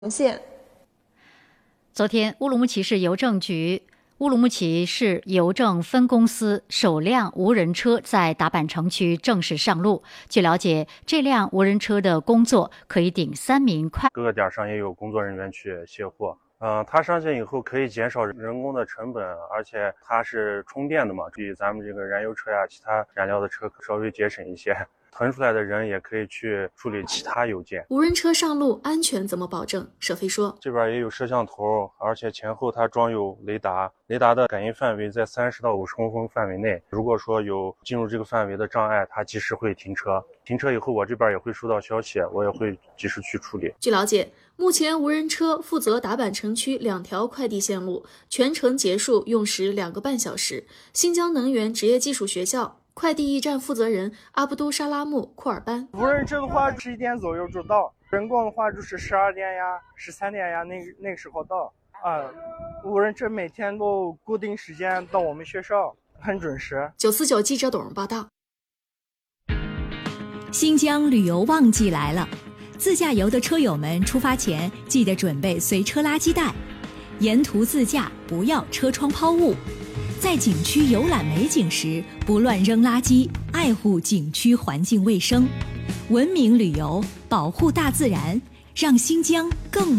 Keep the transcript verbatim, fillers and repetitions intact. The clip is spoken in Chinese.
线。 昨天，乌鲁木齐市邮政局乌鲁木齐市邮政分公司首辆无人车在达坂城区正式上路。据了解，这辆无人车的工作可以顶三名快。 各个点上也有工作人员去卸货。嗯、呃，它上线以后可以减少人工的成本，而且它是充电的嘛，比咱们这个燃油车呀、其他燃料的车稍微节省一些。腾出来的人也可以去处理其他邮件。 无人车上路安全怎么保证？舍飞说， 这边也有摄像头，而且前后它装有雷达，雷达的感应范围在三十到五十公分范围内。如果说有进入这个范围的障碍，它及时会停车。停车以后，我这边也会收到消息，我也会及时去处理。 据了解，目前无人车负责达坂城区两条快递线路，全程结束用时两个半小时。新疆能源职业技术学校快递驿站负责人阿布都沙拉木库尔班， 无人车的话十一点左右就到，人工的话就是十二点呀、十三点呀，那那个时候到。啊，无人车每天都固定时间到我们学校，很准时。 九四九记者董荣报道。 新疆旅游旺季来了，自驾游的车友们出发前记得准备随车垃圾袋，沿途自驾不要车窗抛物。在景区游览美景时，不乱扔垃圾，爱护景区环境卫生，文明旅游，保护大自然，让新疆更